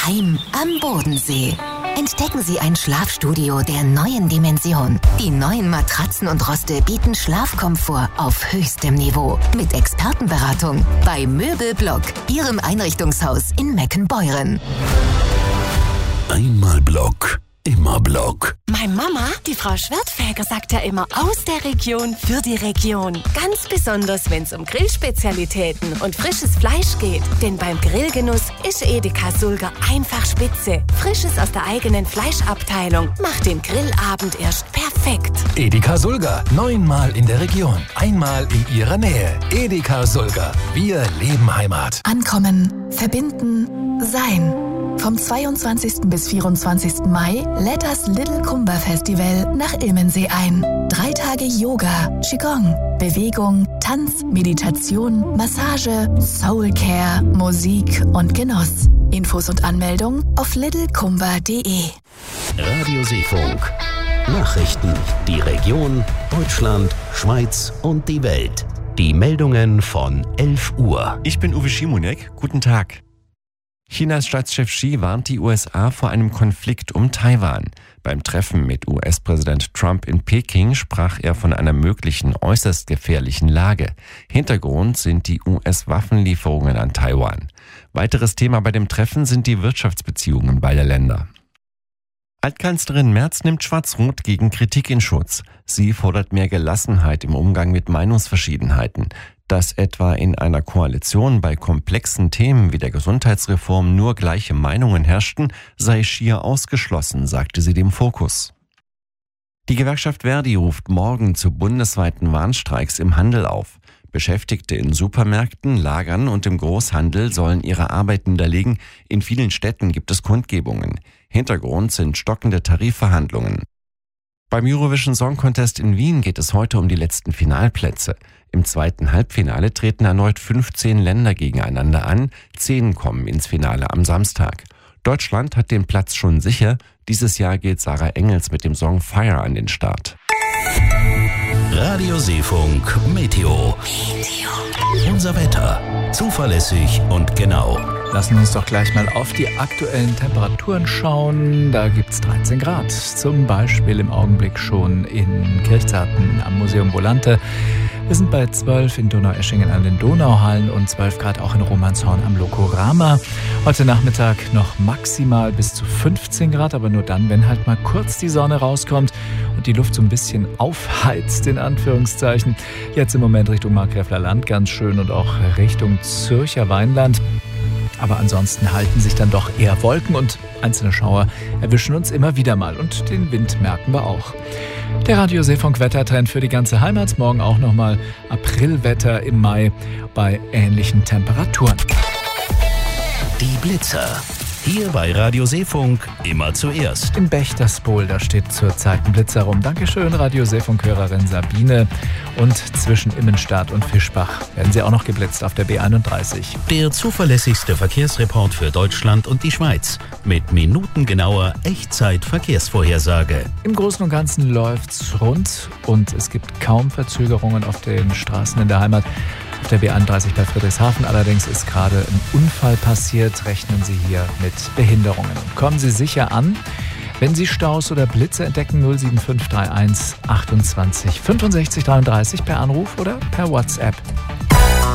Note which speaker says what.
Speaker 1: Heim am Bodensee. Entdecken Sie ein Schlafstudio der neuen Dimension. Die neuen Matratzen und Roste bieten Schlafkomfort auf höchstem Niveau. Mit Expertenberatung bei Möbelblock, Ihrem Einrichtungshaus in Meckenbeuren.
Speaker 2: Einmal Block, immer Block.
Speaker 3: Meine Mama, die Frau Schwertfeger, sagt ja immer aus der Region für die Region. Ganz besonders, wenn es um Grillspezialitäten und frisches Fleisch geht. Denn beim Grillgenuss ist Edeka Sulger einfach spitze. Frisches aus der eigenen Fleischabteilung macht den Grillabend erst perfekt.
Speaker 4: Edeka Sulger, 9-mal in der Region, einmal in Ihrer Nähe. Edeka Sulger, wir leben Heimat.
Speaker 5: Ankommen, verbinden, sein. Vom 22. bis 24. Mai lädt das Little Kumba Festival nach Ilmensee ein. 3 Tage Yoga, Qigong, Bewegung, Tanz, Meditation, Massage, Soulcare, Musik und Genuss. Infos und Anmeldung auf littlekumba.de.
Speaker 2: Radio Seefunk. Nachrichten, die Region, Deutschland, Schweiz und die Welt. Die Meldungen von 11 Uhr.
Speaker 6: Ich bin Uwe Schimonek. Guten Tag. Chinas Staatschef Xi warnt die USA vor einem Konflikt um Taiwan. Beim Treffen mit US-Präsident Trump in Peking sprach er von einer möglichen äußerst gefährlichen Lage. Hintergrund sind die US-Waffenlieferungen an Taiwan. Weiteres Thema bei dem Treffen sind die Wirtschaftsbeziehungen beider Länder. Altkanzlerin Merz nimmt Schwarz-Rot gegen Kritik in Schutz. Sie fordert mehr Gelassenheit im Umgang mit Meinungsverschiedenheiten. Dass etwa in einer Koalition bei komplexen Themen wie der Gesundheitsreform nur gleiche Meinungen herrschten, sei schier ausgeschlossen, sagte sie dem Fokus. Die Gewerkschaft Verdi ruft morgen zu bundesweiten Warnstreiks im Handel auf. Beschäftigte in Supermärkten, Lagern und im Großhandel sollen ihre Arbeit niederlegen. In vielen Städten gibt es Kundgebungen. Hintergrund sind stockende Tarifverhandlungen. Beim Eurovision Song Contest in Wien geht es heute um die letzten Finalplätze. Im zweiten Halbfinale treten erneut 15 Länder gegeneinander an. 10 kommen ins Finale am Samstag. Deutschland hat den Platz schon sicher. Dieses Jahr geht Sarah Engels mit dem Song Fire an den Start.
Speaker 2: Radio Seefunk Meteo. Unser Wetter. Zuverlässig und genau.
Speaker 7: Lassen wir uns doch gleich mal auf die aktuellen Temperaturen schauen. Da gibt es 13 Grad. Zum Beispiel im Augenblick schon in Kirchzarten am Museum Volante. Wir sind bei 12 in Donaueschingen an den Donauhallen und 12 Grad auch in Romanshorn am Lokorama. Heute Nachmittag noch maximal bis zu 15 Grad, aber nur dann, wenn halt mal kurz die Sonne rauskommt und die Luft so ein bisschen aufheizt, in Anführungszeichen. Jetzt im Moment Richtung Markgräfler Land ganz schön und auch Richtung Zürcher Weinland. Aber ansonsten halten sich dann doch eher Wolken und einzelne Schauer erwischen uns immer wieder mal. Und den Wind merken wir auch. Der Radio Seefunk Wettertrend für die ganze Heimat. Morgen auch nochmal Aprilwetter im Mai bei ähnlichen Temperaturen.
Speaker 2: Die Blitzer. Hier bei Radio Seefunk immer zuerst.
Speaker 7: Im Bechterspool, da steht zurzeit ein Blitzer rum. Dankeschön, Radio Seefunk-Hörerin Sabine. Und zwischen Immenstadt und Fischbach werden sie auch noch geblitzt auf der B31.
Speaker 2: Der zuverlässigste Verkehrsreport für Deutschland und die Schweiz. Mit minutengenauer Echtzeit-Verkehrsvorhersage.
Speaker 7: Im Großen und Ganzen läuft's rund und es gibt kaum Verzögerungen auf den Straßen in der Heimat. Auf der B31 bei Friedrichshafen allerdings ist gerade ein Unfall passiert. Rechnen Sie hier mit Behinderungen. Kommen Sie sicher an. Wenn Sie Staus oder Blitze entdecken, 07531 28 65 33 per Anruf oder per WhatsApp.